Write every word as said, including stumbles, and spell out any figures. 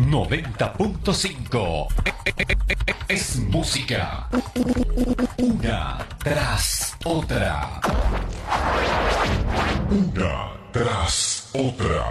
noventa punto cinco. Es música. Una tras otra. Una tras otra.